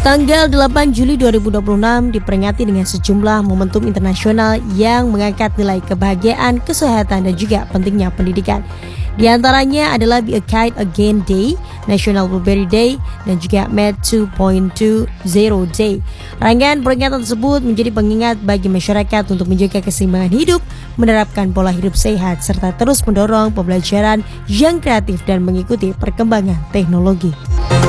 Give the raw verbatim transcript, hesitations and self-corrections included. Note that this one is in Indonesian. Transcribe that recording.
Tanggal delapan Juli dua ribu dua puluh enam diperingati dengan sejumlah momentum internasional yang mengangkat nilai kebahagiaan, kesehatan, dan juga pentingnya pendidikan. Di antaranya adalah Be a Kite Again Day, National Blueberry Day, dan juga Med dua titik nol Day. Rangkaian peringatan tersebut menjadi pengingat bagi masyarakat untuk menjaga keseimbangan hidup, menerapkan pola hidup sehat, serta terus mendorong pembelajaran yang kreatif dan mengikuti perkembangan teknologi.